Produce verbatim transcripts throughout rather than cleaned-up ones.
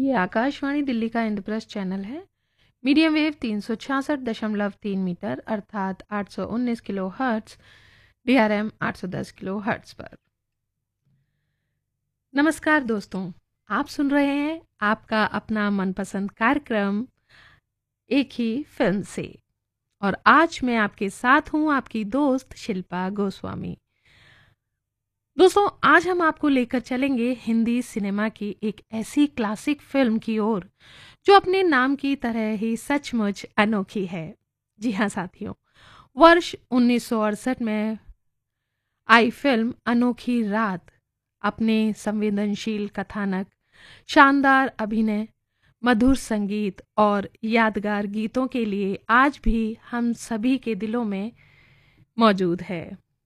ये आकाशवाणी दिल्ली का इंद्रप्रस्थ चैनल है। मीडियम वेव तीन सौ छियासठ दशमलव तीन मीटर अर्थात आठ सौ उन्नीस kilo hertz, D R M आठ सौ दस किलो हर्ट्स पर। नमस्कार दोस्तों, आप सुन रहे हैं आपका अपना मनपसंद कार्यक्रम एक ही फिल्म से, और आज मैं आपके साथ हूं आपकी दोस्त शिल्पा गोस्वामी। दोस्तों, आज हम आपको लेकर चलेंगे हिंदी सिनेमा की एक ऐसी क्लासिक फिल्म की ओर जो अपने नाम की तरह ही सचमुच अनोखी है। जी हाँ साथियों, वर्ष उन्नीस सौ अड़सठ में आई फिल्म अनोखी रात अपने संवेदनशील कथानक, शानदार अभिनय, मधुर संगीत और यादगार गीतों के लिए आज भी हम सभी के दिलों में मौजूद है।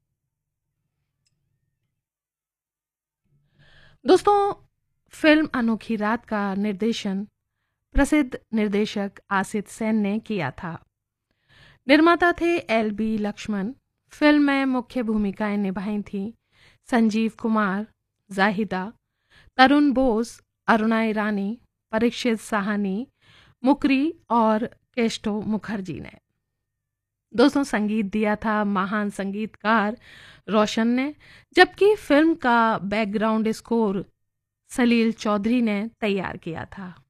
दोस्तों, फिल्म अनोखी रात का निर्देशन प्रसिद्ध निर्देशक आसित सेन ने किया था। निर्माता थे एल बी लक्ष्मण। फिल्म में मुख्य भूमिकाएं निभाई थीं संजीव कुमार, जाहिदा, तरुण बोस, अरुणा ईरानी, परीक्षित साहनी, मुकरी और केष्टो मुखर्जी ने। दोस्तों, संगीत दिया था महान संगीतकार रोशन ने, जबकि फिल्म का बैकग्राउंड स्कोर सलील चौधरी ने तैयार किया था।